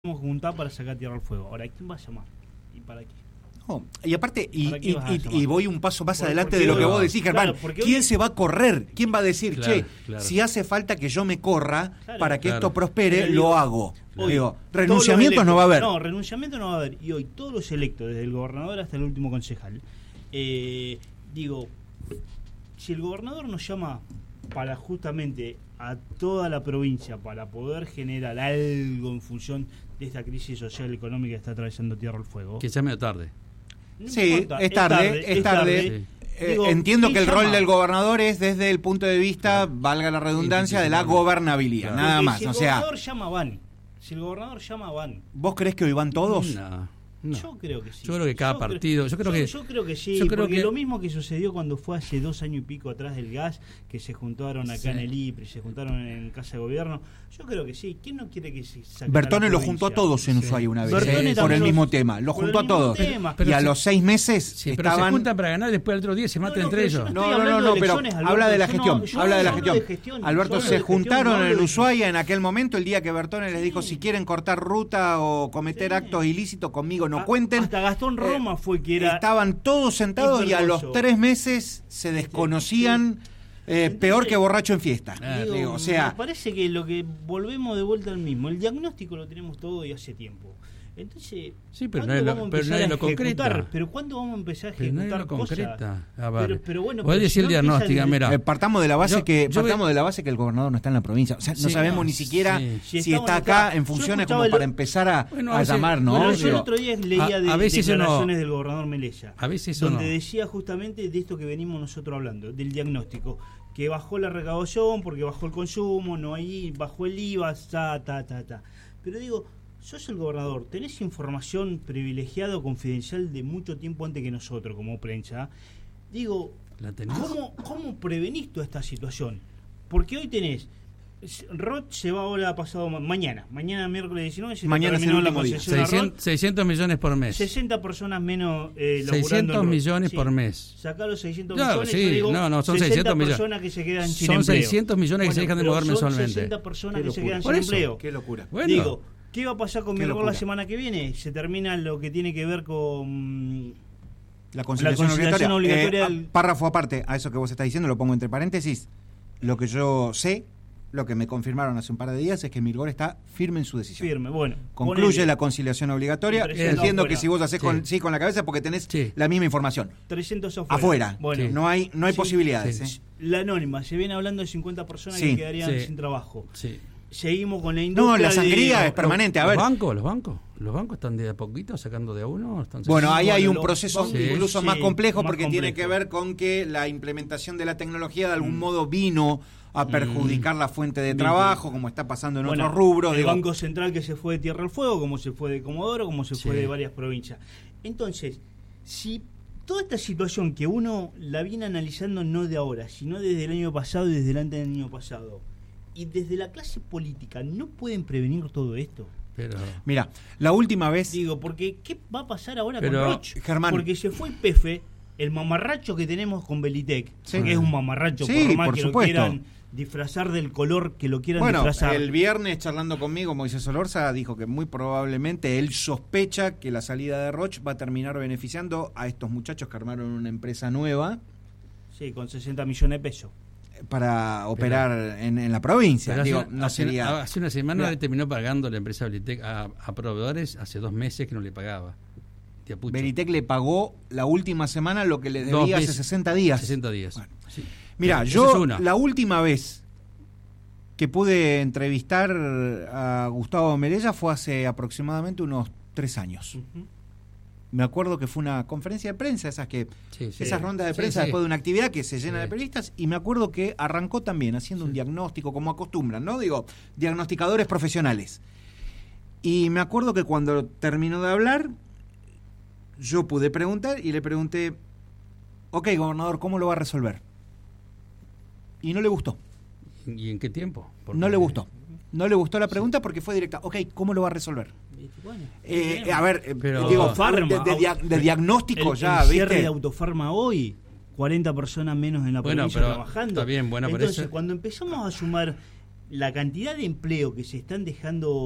vamos a juntar para sacar Tierra al Fuego. Ahora, ¿quién va a llamar? ¿Y para qué? No, y aparte, y voy un paso más adelante de lo que vos decís, Germán. Claro, ¿Quién hoy... se va a correr? ¿Quién va a decir, claro. si hace falta que yo me corra para que esto prospere, pero lo hago? Hoy, digo, renunciamientos no va a haber. No, renunciamientos no va a haber. Y hoy todos los electos, desde el gobernador hasta el último concejal, digo, si el gobernador nos llama para justamente a toda la provincia para poder generar algo en función de esta crisis social y económica que está atravesando Tierra al Fuego. Que sea medio tarde. No sí, importa, es tarde. Sí. Digo, entiendo que el llama? rol del gobernador es desde el punto de vista, valga la redundancia, de la gobernabilidad, Claro. nada Porque más. si el O sea, gobernador llama, van. Si el gobernador llama, van. ¿vos creés que hoy van todos? No. Yo creo que sí. Yo creo que cada partido. Yo creo que sí, yo creo porque que lo mismo que sucedió cuando fue hace 2 años y pico atrás del gas, que se juntaron acá en el IPRI, se juntaron en Casa de Gobierno. Yo creo que sí. ¿Quién no quiere que se saque Bertone la lo provincia? juntó a todos en Ushuaia una vez, Bertone por el también mismo tema. Lo por juntó el a todos. mismo tema. Y a si- los 6 meses Sí, pero estaban... se juntan para ganar y después el otro día se matan entre ellos. estoy No, hablando de pero elecciones, Alberto. habla de la Yo gestión, no- yo habla de la hablo gestión. gestión, Alberto, yo hablo se de gestión, juntaron no hablo en de Ushuaia en aquel momento, el día que Bertone les dijo, Sí. si quieren cortar ruta o cometer Sí. actos ilícitos, conmigo no cuenten. Hasta Gastón Roma fue que era... Estaban todos sentados y a los hipergozo. 3 meses se desconocían, peor que borracho en fiesta. Digo, O sea, me parece que lo que volvemos de vuelta al mismo. El diagnóstico lo tenemos todo y hace tiempo. Entonces, Sí, pero ¿cuándo no es lo- vamos a pero empezar no es a lo ejecutar? concreta. Pero ¿cuándo vamos a empezar a Pero no ejecutar es lo cosas? concreta. Ah, vale. Pero bueno, Vos pero decís si el no diagnóstico, empiezan- mira. partamos de la base Yo que el gobernador no está en la provincia. O sea, no Sí, sabemos no, ni siquiera sí. si está acá en funciones como para empezar a veces- llamar, ¿no? Bueno, yo el Digo, otro día leía a veces declaraciones del gobernador Melella, A veces eso donde no. decía justamente de esto que venimos nosotros hablando, del diagnóstico, que bajó la recaudación porque bajó el consumo, no hay, bajó el IVA, ta. Pero digo, sos el gobernador, tenés información privilegiada o confidencial de mucho tiempo antes que nosotros como prensa. Digo, ¿La tenés? ¿cómo prevenís toda esta situación? Porque hoy tenés Roth se va ahora pasado mañana miércoles 19 se Mañana es el terminó la último día. concesión a Roth. 600 millones por mes. 60 personas menos 600 millones por mes. Sacá los 600 Claro, millones. sí, yo digo, no, son 600 millones. personas que se quedan sin Son empleo. 600 millones que se dejan de pero mover son mensualmente. 60 personas Qué que se locura. quedan Por sin eso. empleo. Qué locura. Bueno. Digo, ¿qué va a pasar con Qué Mirgor locura. la semana que viene? Se termina lo que tiene que ver con La conciliación La conciliación obligatoria. obligatoria Párrafo aparte a eso que vos estás diciendo, lo pongo entre paréntesis. Lo que yo sé, lo que me confirmaron hace un par de días, es que Mirgor está firme en su decisión. firme. Bueno, Concluye ponele la conciliación obligatoria. Impresionante. Entiendo Afuera. que si vos haces Sí. con la cabeza porque tenés Sí. la misma información. 300 afuera. Afuera. Bueno, Sí. No hay Sí. posibilidades. Sí. la anónima, se viene hablando de 50 personas Sí. que quedarían Sí. sin trabajo. Sí. Seguimos con la industria. No, la de- sangría es permanente. A ver. Los bancos están de a poquito sacando de a uno. Están Bueno, ahí hay un lo- proceso Sí. incluso más Sí, complejo más porque tiene que complejo. ver con que la implementación de la tecnología de algún modo vino a perjudicar la fuente de trabajo, como está pasando en Bueno, otros rubros. el digo. Banco Central que se fue de Tierra al Fuego, como se fue de Comodoro, como se fue Sí. de varias provincias. Entonces, si toda esta situación que uno la viene analizando no de ahora, sino desde el año pasado y desde delante del año pasado, y desde la clase política, ¿no pueden prevenir todo esto? Pero Mira, la última vez... Digo, porque ¿qué va a pasar ahora Pero, con Roch? Germán. Porque se fue YPF, el mamarracho que tenemos con Belitec, Sí. que es un mamarracho, Sí, por más por que supuesto. lo quieran disfrazar del color que lo quieran Bueno, disfrazar. el viernes charlando conmigo, Moisés Solorza dijo que muy probablemente él sospecha que la salida de Roch va a terminar beneficiando a estos muchachos que armaron una empresa nueva Sí, con 60 millones de pesos. para operar en la provincia. Pero Digo, no sería... hace una semana Mira. le terminó pagando la empresa Belitec a proveedores hace 2 meses que no le pagaba. Te apucho. Belitec le pagó la última semana lo que le 2 debía hace meses. 60 días. 60 días. Bueno. Sí. Mira, Esa yo es una. la última vez que pude entrevistar a Gustavo Melella fue hace aproximadamente unos 3 años. Me acuerdo que fue una conferencia de prensa, Sí. esas rondas de Sí, prensa sí. después de una actividad que se llena Sí. de periodistas, y me acuerdo que arrancó también haciendo un diagnóstico, como acostumbran, ¿no? Digo, diagnosticadores profesionales. Y me acuerdo que cuando terminó de hablar, yo pude preguntar y le pregunté, ok, gobernador, ¿cómo lo va a resolver? Y no le gustó. ¿Y en qué tiempo? Porque- No le gustó. No le gustó la pregunta porque fue directa. Ok, ¿cómo lo va a resolver? Bueno, A ver, Pero- digo, Autofarma, de diagnóstico ya, el cierre ¿viste? de Autofarma hoy, 40 personas menos en la Bueno, provincia pero trabajando. está bien, bueno, pero Entonces, eso- cuando empezamos a sumar la cantidad de empleo que se están dejando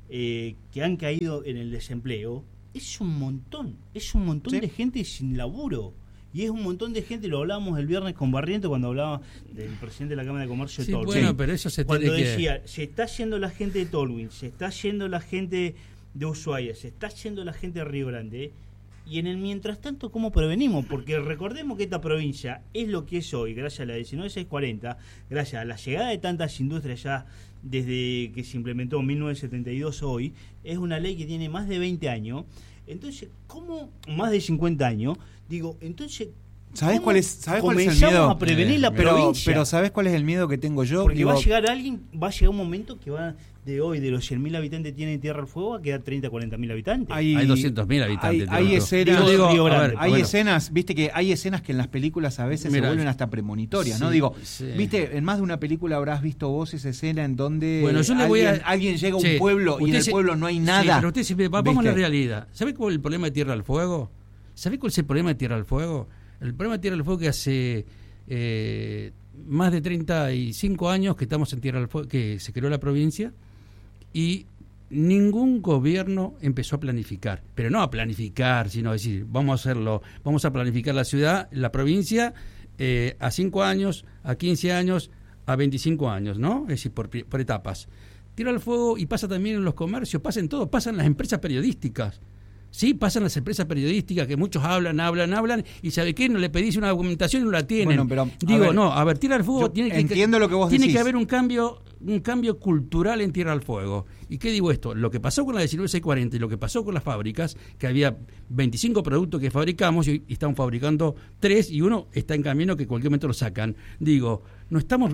que han caído en el desempleo, es un montón Sí. de gente sin laburo. Y es un montón de gente, lo hablábamos el viernes con Barriento cuando hablaba del presidente de la Cámara de Comercio Sí, de Tolwyn. bueno, pero eso se Cuando tiene que... decía, se está yendo la gente de Tolwyn, se está yendo la gente de Ushuaia, se está yendo la gente de Río Grande, y en el mientras tanto, ¿cómo prevenimos? Porque recordemos que esta provincia es lo que es hoy, gracias a la 19640, gracias a la llegada de tantas industrias ya desde que se implementó en 1972 hoy, es una ley que tiene más de 20 años. Entonces, ¿cómo más de 50 años? Digo, entonces, ¿Sabés ¿cómo cuál es el comenzamos miedo? a prevenir la Pero provincia? ¿sabés cuál es el miedo que tengo yo? Porque Digo, va a llegar un momento que va de hoy, de los 100.000 habitantes tienen Tierra del Fuego, a quedar 30, 40.000 habitantes. Hay 200.000 habitantes. Hay escenas, Yo digo, Río a ver, Grande. hay bueno, escenas, viste que hay escenas que en las películas a veces Mira, se vuelven hasta premonitorias, sí, ¿no? Digo, sí. viste, en más de una película habrás visto vos esa escena en donde Bueno, yo le voy alguien llega a un Che, pueblo y en el usted pueblo no hay Sí, nada. pero usted siempre, vamos a la ¿Viste? realidad. ¿Sabe cuál es el problema de Tierra del Fuego? ¿Sabe cuál es el problema de Tierra del Fuego? El problema de Tierra del Fuego es que hace más de 35 años que estamos en Tierra del Fuego, que se creó la provincia, y ningún gobierno empezó a planificar, pero no a planificar, sino a decir, vamos a planificar la ciudad, la provincia, a 5 años, a 15 años, a 25 años, ¿no? Es decir, por etapas. Tierra del Fuego, y pasa también en los comercios, pasa en todo, pasa en las empresas periodísticas. Sí, pasan las empresas periodísticas que muchos hablan, y ¿sabe qué? No le pedís una documentación y no la tienen. Bueno, pero, a ver, Tierra del Fuego yo tiene que... entiendo lo que vos tiene decís. que haber un cambio cultural en Tierra del Fuego. ¿Y qué digo esto? Lo que pasó con la 19640 y lo que pasó con las fábricas, que había 25 productos que fabricamos y estamos fabricando 3 y uno está en camino que en cualquier momento lo sacan. Digo, no estamos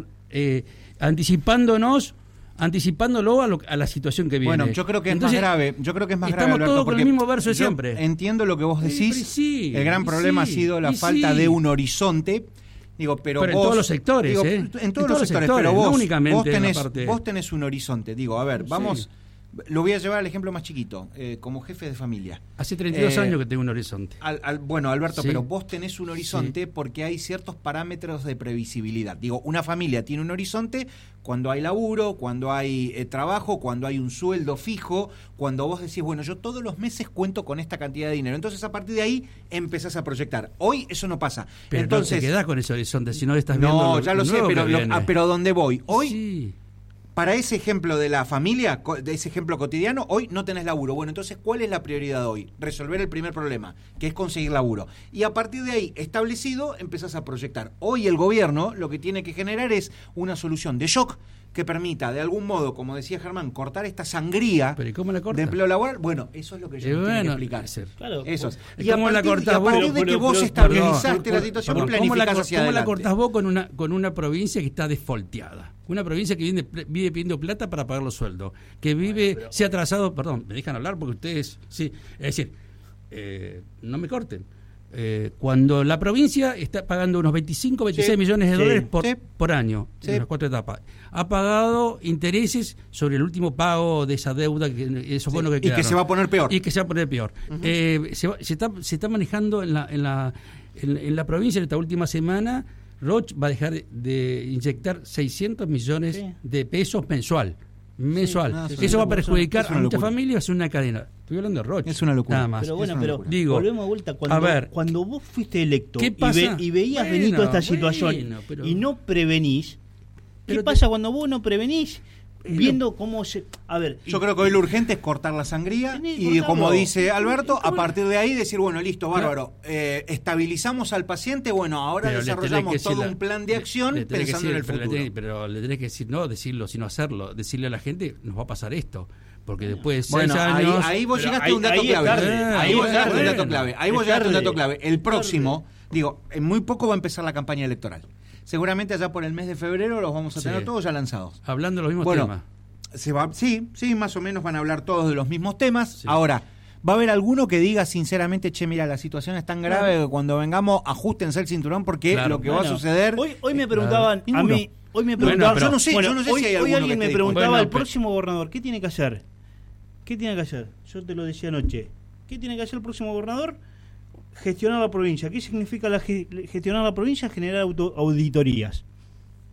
anticipándolo a la situación que viene. Bueno, yo creo que Entonces, es más grave. Yo creo que es más grave, estamos Alberto, todos con porque el mismo verso de yo siempre. Entiendo lo que vos decís. Sí, el gran problema ha sido la falta de un horizonte. Digo, pero en vos, todos los sectores, digo, ¿eh? En todos los sectores, pero no vos, únicamente en la parte... vos tenés un horizonte. Digo, a ver, Sí. vamos, lo voy a llevar al ejemplo más chiquito, como jefe de familia. Hace 32 años que tengo un horizonte. Bueno, Alberto, Sí. pero vos tenés un horizonte Sí. porque hay ciertos parámetros de previsibilidad. Digo, una familia tiene un horizonte cuando hay laburo, cuando hay trabajo, cuando hay un sueldo fijo, cuando vos decís, bueno, yo todos los meses cuento con esta cantidad de dinero. Entonces, a partir de ahí, empezás a proyectar. Hoy eso no pasa. Pero Entonces, no te quedás con ese horizonte, si no estás viendo no, lo ya lo sé, nuevo que pero, viene. pero ¿dónde voy? Hoy, Sí. para ese ejemplo de la familia, de ese ejemplo cotidiano, hoy no tenés laburo. Bueno, entonces, ¿cuál es la prioridad hoy? Resolver el primer problema, que es conseguir laburo. Y a partir de ahí, establecido, empezás a proyectar. Hoy el gobierno lo que tiene que generar es una solución de shock que permita, de algún modo, como decía Germán, cortar esta sangría ¿Pero y cómo la corta? de empleo laboral. Bueno, eso es lo que yo tengo que explicar. Claro, Eso. ¿Y cómo la cortás vos? a partir de que Pero- vos pero- estabilizaste la Perdón, situación, perdón, planificás hacia ¿Cómo la adelante. cortás vos con una provincia que está desfolteada? Una provincia que vive pidiendo plata para pagar los sueldos, que vive, se ha atrasado, perdón, me dejan hablar porque ustedes, sí, es decir, no me corten. Cuando la provincia está pagando unos 25, 26 Sí, millones de sí, dólares sí. por año, Sí. en las 4 etapas, ha pagado intereses sobre el último pago de esa deuda, que esos bonos que Y que quedaron. se va a poner peor. Y que se va a poner peor. Se está manejando en la provincia en esta última semana. Roch va a dejar de inyectar 600 millones Sí. de pesos mensual. no, Eso va a perjudicar es una a muchas locura. familias, es una cadena. Estoy hablando de Roch. Es una locura. Nada más. Pero bueno, Es una pero locura. Digo, volvemos de vuelta. a ver, Cuando vos fuiste electo ¿qué pasa? y veías Bueno, venir toda esta bueno, situación pero- y no prevenís, Pero ¿qué pasa cuando vos no prevenís? Viendo cómo se... A ver... Yo creo que hoy lo urgente es cortar la sangría Tenés que y, cortarlo. como dice Alberto, ¿Y cómo a partir de ahí decir, bueno, listo, Claro. bárbaro, estabilizamos al paciente, bueno, ahora pero le tenés que desarrollamos decir todo la- un plan de acción le tenés que pensando en el decir, pero futuro. pero le tenés que decir, no decirlo, sino hacerlo. Decirle a la gente, nos va a pasar esto. Porque después de 6 Bueno, años... ahí vos Pero llegaste a un dato ahí es clave. tarde. Ahí Ahí vos es llegaste a un tarde. dato clave. Ahí vos Es llegaste a un tarde. dato clave. El Es próximo, tarde. digo, en muy poco va a empezar la campaña electoral. Seguramente allá por el mes de febrero los vamos a tener Sí. todos ya lanzados. Hablando de los mismos Bueno, temas. sí, más o menos van a hablar todos de los mismos temas. Sí. Ahora, va a haber alguno que diga sinceramente, che, mira, la situación es tan grave que cuando vengamos ajustense el cinturón porque Claro. lo que va a Bueno, suceder... Hoy me preguntaban a Ninguno. mí... Hoy me Bueno, preguntaban... pero- yo no sé, bueno, yo no sé hoy, si hay hoy alguno alguien que me te preguntaba Bueno, al pero- próximo gobernador, ¿qué tiene que hacer? ¿Qué tiene que hacer? Yo te lo decía anoche. ¿Qué tiene que hacer el próximo gobernador? Gestionar la provincia. ¿Qué significa gestionar la provincia? Generar auditorías.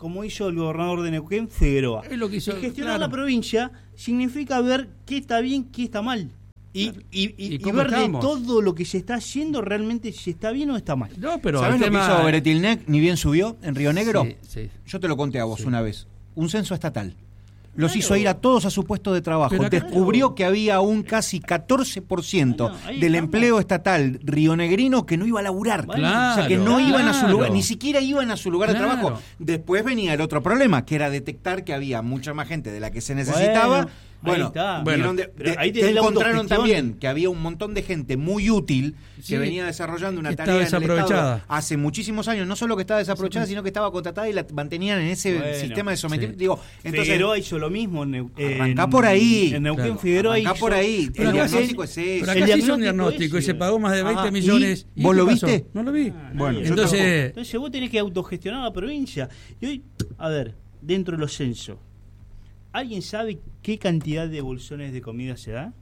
como hizo el gobernador de Neuquén, Figueroa. Es lo que hizo, Y gestionar claro. la provincia significa ver qué está bien, qué está mal. Y cómo ver estamos. de todo lo que se está haciendo realmente si está bien o está mal. No, pero ¿Sabés el lo que tema- hizo Beretilnec ni bien subió en Río Negro? Sí, sí. Yo te lo conté a vos Sí. una vez. Un censo estatal. Los Claro. hizo ir a todos a su puesto de trabajo. Pero acá- Descubrió que había un casi 14% Bueno, ahí del estamos. empleo estatal rionegrino que no iba a laburar. Bueno, O sea, que no claro, iban a su lugar, claro. ni siquiera iban a su lugar de Claro. trabajo. Después venía el otro problema, que era detectar que había mucha más gente de la que se necesitaba. Ahí está. Vieron Pero ahí que tenés la encontraron autogestión. también que había un montón de gente muy útil Sí, que venía desarrollando una que tarea estaba en el Estado desaprovechada. hace muchísimos años. No solo que estaba desaprovechada, sino que estaba contratada y la mantenían en ese Bueno, sistema de sometimiento. sí. Digo, entonces, Figueroa hizo lo mismo. Arrancá por ahí. En Neuquén, Claro. Figueroa arrancá hizo. por ahí. Pero El acá diagnóstico sí- es ese. Pero El acá se hizo un diagnóstico diagnóstico y ese. se pagó más de 20 Ajá. millones. ¿Y vos qué lo pasó? viste? No lo vi. Bueno, Nadie. yo Entonces, Entonces vos tenés que autogestionar la provincia. Y hoy, a ver, dentro de los censos, ¿alguien sabe qué cantidad de bolsones de comida se da?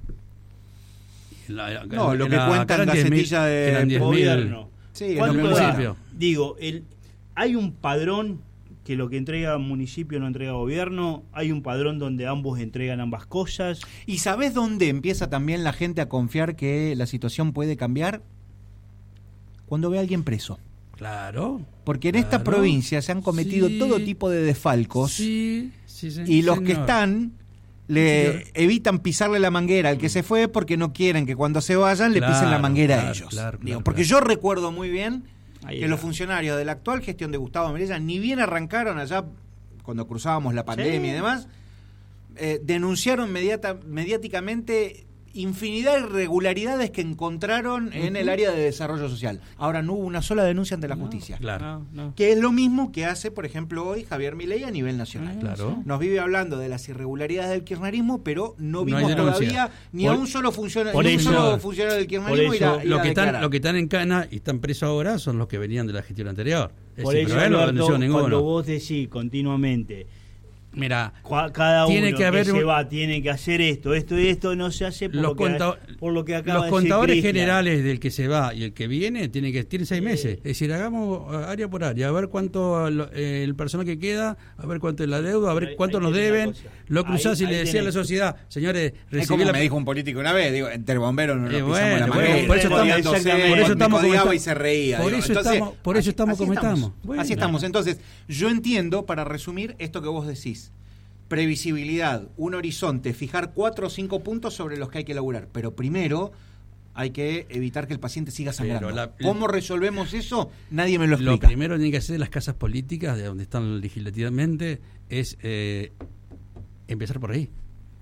No, lo que cuenta en Gacetilla de Gobierno. Sí, es lo ¿Cuánto que da? municipio. Digo, hay un padrón que lo que entrega municipio no entrega gobierno, hay un padrón donde ambos entregan ambas cosas. ¿Y sabés dónde empieza también la gente a confiar que la situación puede cambiar? Cuando ve a alguien preso. Claro. Porque en esta Claro. provincia se han cometido Sí. todo tipo de desfalcos Sí, y los que señor. están le Señor. evitan pisarle la manguera al que se fue porque no quieren que cuando se vayan le Claro, pisen la manguera a claro, ellos. claro, Digo, claro, porque claro. yo recuerdo muy bien Ahí que está. los funcionarios de la actual gestión de Gustavo Melella ni bien arrancaron allá cuando cruzábamos la pandemia Sí. y demás, denunciaron mediáticamente infinidad de irregularidades que encontraron en el área de desarrollo social. Ahora no hubo una sola denuncia ante la justicia. Claro. No. Que es lo mismo que hace, por ejemplo, hoy Javier Milei a nivel nacional. Claro. Nos vive hablando de las irregularidades del kirchnerismo, pero no No vimos hay denuncia. todavía ni a Por- un solo funcionario, por ni un eso- solo funcionario del kirchnerismo por ir eso a Lo que declarar. están en cana y están presos ahora son los que venían de la gestión anterior. Es Por decir, eso, pero él no Alberto, denunció ninguno. cuando vos decís continuamente, Mira, cada Tiene uno que haber se un- va tiene que hacer esto y esto, no se hace por, los, por lo que acaba los de decir contadores Cristian. generales del que se va y el que viene tienen 6 meses. Es decir, hagamos área por área, a ver cuánto el personal que queda, a ver cuánto es la deuda, a ver Ahí- cuánto ahí nos tenés la deben. cosa. Lo cruzás Ahí- y le ahí decía a la tenés. sociedad, señores, Es recibí como la... me dijo un político una vez, digo, entre bomberos no nos pisamos bueno, la bueno, manguera. por eso estamos- Odiándose, por eso estamos me como odiaba está- y se reía. por digo. eso Entonces, estamos- por eso estamos como estamos. Bueno. Así estamos. Entonces, yo entiendo, para resumir, esto que vos decís. Previsibilidad, un horizonte, fijar 4 o 5 puntos sobre los que hay que laburar. Pero primero hay que evitar que el paciente siga sangrando. Pero ¿Cómo resolvemos eso? Nadie me lo Lo explica. primero que tienen que hacer las casas políticas, de donde están legislativamente, es empezar por ahí.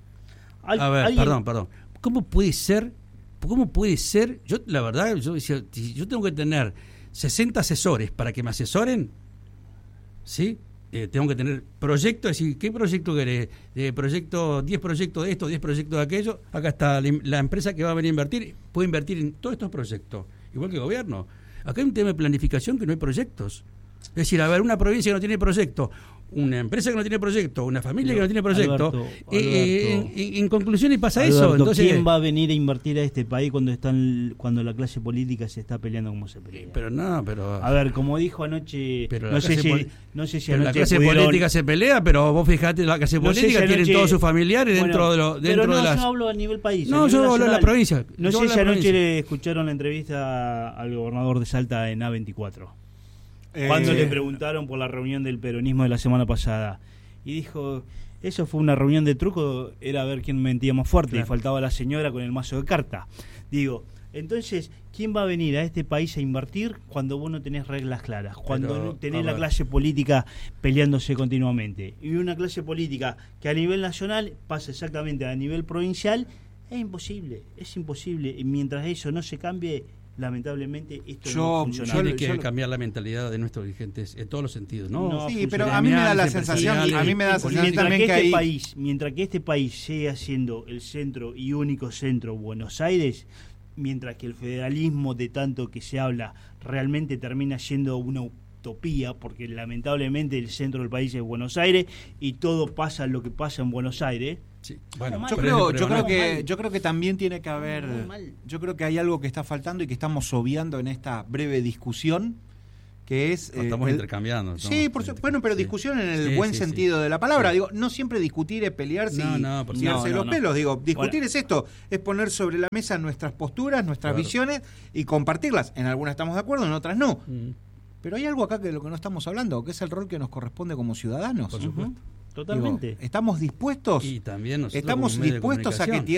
A ver, perdón. ¿Cómo puede ser? Yo, la verdad, yo decía, si yo tengo que tener 60 asesores para que me asesoren, ¿sí? Tengo que tener proyectos, es decir, ¿qué proyecto querés? 10 proyectos de esto, 10 proyectos de aquello. Acá está la empresa que va a venir a invertir, puede invertir en todos estos proyectos, igual que el gobierno. Acá hay un tema de planificación que no hay proyectos. Es decir, a ver, una provincia que no tiene proyecto, una empresa que no tiene proyecto, una familia que no tiene proyecto, Alberto, en conclusión y pasa Alberto, eso. Entonces, ¿quién va a venir a invertir a este país cuando la clase política se está peleando como se pelea? pero no, pero... A ver, como dijo anoche, Pero no sé si pero la anoche clase pudieron- política se pelea, pero vos fijate, la clase No sé política si tienen anoche- todos sus familiares dentro Bueno, de lo, pero dentro no, de las... yo hablo a nivel país. No, a nivel yo hablo de la nacional. provincia. No Yo sé hablo de si la anoche provincia. le escucharon la entrevista al gobernador de Salta en A24. Cuando le preguntaron por la reunión del peronismo de la semana pasada. Y dijo, eso fue una reunión de truco, era ver quién mentía más fuerte. Claro. Y faltaba la señora con el mazo de carta. Digo, entonces, ¿quién va a venir a este país a invertir cuando vos no tenés reglas claras? Cuando Pero, no tenés a la ver. clase política peleándose continuamente. Y una clase política que a nivel nacional pasa exactamente a nivel provincial, es imposible. Y mientras eso no se cambie, lamentablemente esto no va a funcionar. Tiene que cambiar la mentalidad de nuestros dirigentes en todos los sentidos, ¿no? No, Sí, pero a mí me da la sensación, también que hay... Mientras que este país siga siendo el centro y único centro Buenos Aires, mientras que el federalismo de tanto que se habla realmente termina siendo una utopía, porque lamentablemente el centro del país es Buenos Aires y todo pasa lo que pasa en Buenos Aires. Sí. Bueno, Yo Yo creo que también tiene que haber, Muy mal. yo creo que hay algo que está faltando y que estamos obviando en esta breve discusión, que es... estamos intercambiando. Sí, bueno, pero discusión en el buen sentido de la palabra. Digo, no siempre discutir es pelearse y darse los pelos. Digo, discutir es esto, es poner sobre la mesa nuestras posturas, nuestras visiones y compartirlas. En algunas estamos de acuerdo, en otras no. Pero hay algo acá que de lo que no estamos hablando, que es el rol que nos corresponde como ciudadanos. Por supuesto. Totalmente. Digo, ¿estamos dispuestos? Y también nosotros ¿estamos dispuestos a que